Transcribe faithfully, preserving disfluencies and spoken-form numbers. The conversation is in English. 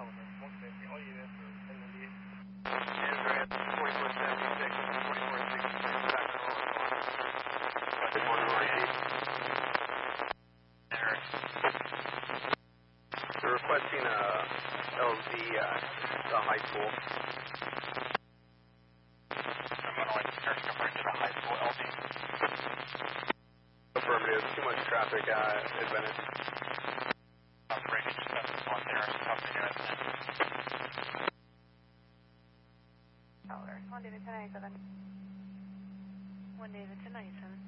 They're requesting a L Z at the high school. I'm going to like search compared to the high school L D. Affirmative, too much traffic at Adventist. Uh, the range seven one there, something here, isn't it? Oh, there's one David ten ninety-seven. One David ten ninety-seven.